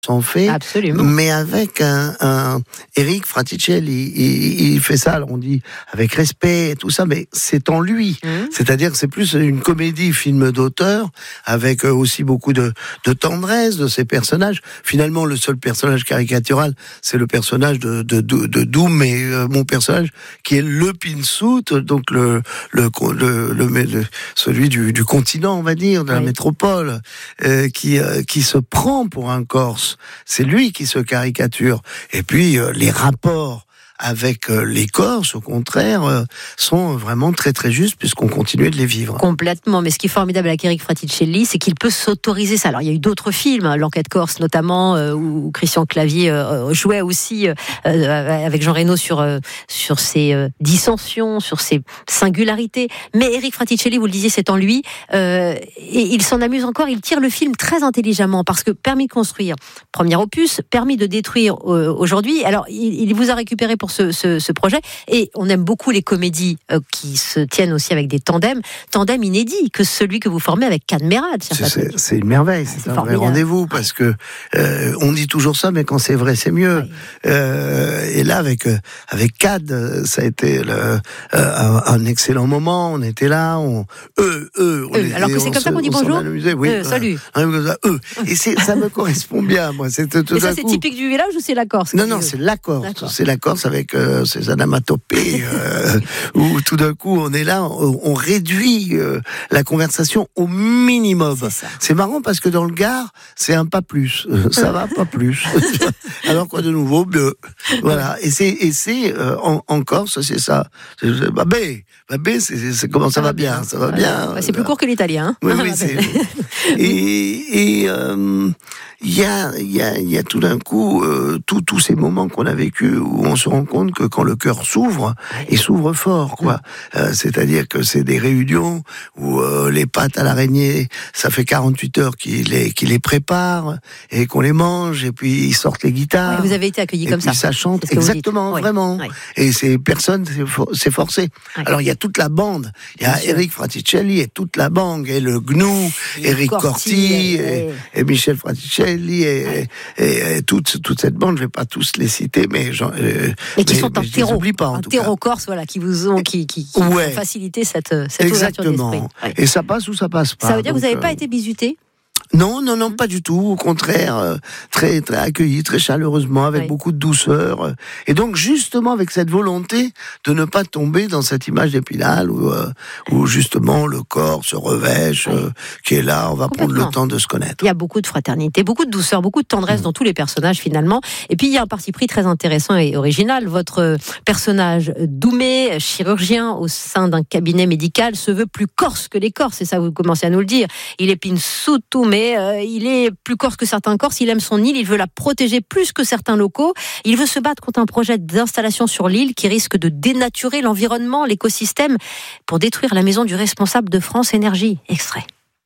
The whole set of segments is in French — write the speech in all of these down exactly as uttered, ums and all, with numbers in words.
s'en fait, Absolument. mais avec un, un Éric Fraticelli, il, il fait ça, alors on dit avec respect et tout ça, mais c'est en lui. Mmh. C'est-à-dire que c'est plus une comédie, film d'auteur, avec aussi beaucoup de, de tendresse de ces personnages. Finalement, le seul personnage caricatural, c'est le personnage de, de, de, de Doom, et euh, mon personnage qui est le Pinsout, donc le, le, le, le, le celui du, du continent, on va dire, de la oui. métropole, euh, qui, euh, qui se prend pour un Corse. C'est lui qui se caricature. Et puis, euh, les rapports avec euh, les Corses, au contraire, euh, sont vraiment très très justes puisqu'on continue de les vivre. Complètement. Mais ce qui est formidable avec Éric Fraticelli, c'est qu'il peut s'autoriser ça. Alors, il y a eu d'autres films, hein, L'Enquête Corse notamment, euh, où Christian Clavier euh, jouait aussi euh, avec Jean Reno sur, euh, sur ses euh, dissensions, sur ses singularités. Mais Éric Fraticelli, vous le disiez, c'est en lui. Euh, et il s'en amuse encore. Il tire le film très intelligemment parce que Permis de construire, premier opus, Permis de détruire euh, aujourd'hui. Alors, il, il vous a récupéré pour Ce, ce, ce projet, et on aime beaucoup les comédies euh, qui se tiennent aussi avec des tandems, tandem inédit que celui que vous formez avec Cadmerade. C'est, c'est, c'est une merveille, c'est, c'est un formidable. Vrai rendez-vous, parce que euh, on dit toujours ça, mais quand c'est vrai, c'est mieux. Oui. Euh, et là, avec avec Cad, ça a été le, euh, un, un excellent moment. On était là, on, eux, eux. On eux. Était, Alors que c'est on comme se, ça qu'on dit bonjour. Amusait, oui, euh, salut. Euh, eux. Et c'est, ça me correspond bien, moi. C'est tout et ça, d'un c'est coup. typique du village ou c'est la Corse? Non, non, c'est la Corse. D'accord. C'est la Corse avec Euh, ces anamatopées euh, où tout d'un coup on est là, on, on réduit euh, la conversation au minimum. C'est, c'est marrant parce que dans le Gard, c'est un pas plus. Euh, ça va, pas plus. Alors quoi de nouveau, bleu. Voilà. Et c'est, et c'est euh, en, en Corse, c'est ça. C'est, babé, babé, c'est, c'est, c'est comment ça, ça va bien, bien, ça va ouais. bien. Bah, c'est plus court que l'italien. Hein oui, oui, c'est. Et, et euh, il y a, il y a, il y a tout d'un coup euh, tous tous ces moments qu'on a vécu où on se rend compte que quand le cœur s'ouvre, il s'ouvre fort, quoi. Euh, c'est-à-dire que c'est des réunions où euh, les pâtes à l'araignée, ça fait quarante-huit heures qu'ils les, qu'ils les préparent et qu'on les mange, et puis ils sortent les guitares. Oui, vous avez été accueillis comme ça. Et puis ça chante, exactement, oui. vraiment. Oui. Et c'est personne, c'est, for, c'est forcé. Oui. Alors il y a toute la bande, il y a Éric Fraticelli et toute la bande, et le Gnou, Éric Corti, Corti et, et, et Michel Fraticelli et, oui. et, et, et toute, toute cette bande, je vais pas tous les citer, mais j'en, euh, et qui mais, sont en terreau, pas, en un terreau corse, voilà, qui vous ont, qui, qui, qui ouais. ont facilité cette, cette ouverture d'esprit. Ouais. Et ça passe ou ça passe pas. Ça veut dire donc, que vous n'avez euh... pas été bizuté? Non, non, non, pas du tout. Au contraire, euh, très, très accueilli, très chaleureusement, avec oui. beaucoup de douceur. Euh, et donc, justement, avec cette volonté de ne pas tomber dans cette image d'Épinal où, euh, où justement le corps se revêche, oui. euh, qui est là, on va prendre le temps de se connaître. Il y a beaucoup de fraternité, beaucoup de douceur, beaucoup de tendresse mmh. dans tous les personnages finalement. Et puis, il y a un parti pris très intéressant et original. Votre personnage, Doumé, chirurgien au sein d'un cabinet médical, se veut plus corse que les Corses. C'est ça, vous commencez à nous le dire. Il est Pinsout, mais Euh, il est plus corse que certains Corses, il aime son île, il veut la protéger plus que certains locaux, il veut se battre contre un projet d'installation sur l'île qui risque de dénaturer l'environnement, l'écosystème, pour détruire la maison du responsable de France Énergie. Extrait.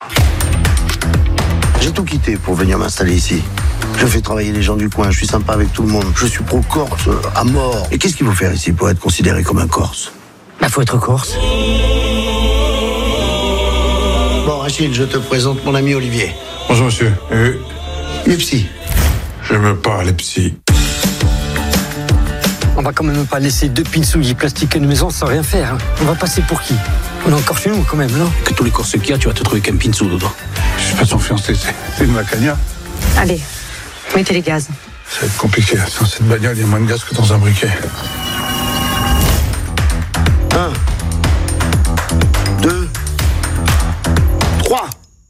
J'ai tout quitté pour venir m'installer ici. Je fais travailler les gens du coin, je suis sympa avec tout le monde, je suis pro-corse à mort. Et qu'est-ce qu'il faut faire ici pour être considéré comme un Corse? Bah, faut être Corse. Bon, Achille, je te présente mon ami Olivier. Bonjour, monsieur. Euh... Les psys. J'aime pas les psys. On va quand même pas laisser deux pinsoulles plastiques à une maison sans rien faire. Hein. On va passer pour qui? On est encore chez nous, quand même, non? Que tous les Corses qu'il y a, tu vas te trouver qu'un pinsou dedans. Je suis pas son fiancé, c'est, c'est une macania. Allez, mettez les gaz. Ça va être compliqué. Dans cette bagnole, il y a moins de gaz que dans un briquet. Un. Deux. Trois.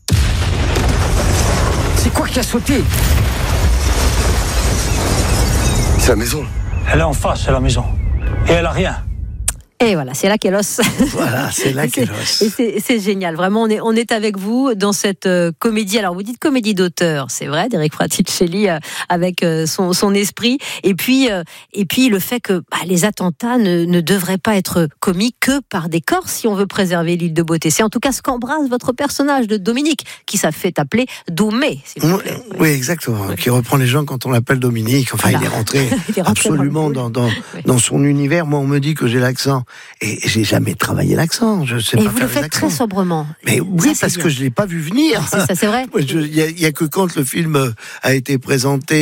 C'est quoi qui a sauté? C'est la maison. Elle est en face, c'est la maison. Et elle a rien. Et voilà, c'est là qu'elle os. Voilà, c'est là qu'elle os. Et c'est, c'est génial, vraiment, on est, on est avec vous dans cette euh, comédie. Alors, vous dites comédie d'auteur, c'est vrai, d'Éric Fraticelli euh, avec euh, son, son esprit. Et puis, euh, et puis le fait que bah, les attentats ne, ne devraient pas être commis que par des Corses si on veut préserver l'île de beauté. C'est en tout cas ce qu'embrasse votre personnage de Dominique, qui s'est fait appeler Doumé. S'il vous plaît. Oui, oui, exactement. Oui. Qui reprend les gens quand on l'appelle Dominique. Enfin, voilà. il est rentré, il est rentré absolument dans, dans, dans, oui. dans son univers. Moi, on me dit que j'ai l'accent. Et j'ai jamais travaillé l'accent. Je sais et pas vous faire le faites l'accent. très sobrement. Mais oui, ça, parce bien. que je l'ai pas vu venir. C'est ça, c'est vrai. Il y, y a que quand le film a été présenté